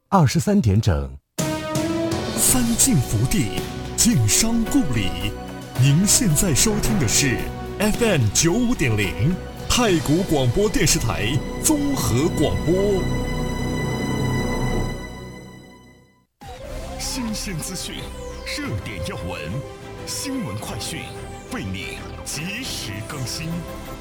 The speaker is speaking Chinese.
23点整。 三晋福地，晋商故里。您现在收听的是 FM95.0太谷广播电视台综合广播。新鲜资讯，热点要闻，新闻快讯，为你及时更新。